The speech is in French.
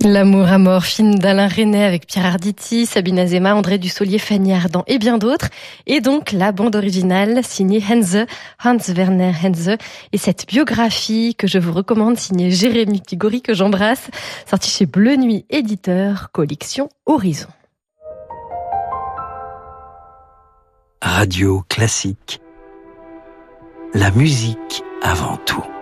L'amour à mort, film d'Alain Resnais avec Pierre Arditi, Sabine Azéma, André Dussolier, Fanny Ardant et bien d'autres. Et donc la bande originale signée Hans-Werner Henze. Et cette biographie que je vous recommande signée Jérémy Pigori, que j'embrasse, sortie chez Bleu Nuit Éditeur, collection Horizon. Radio Classique. La musique avant tout.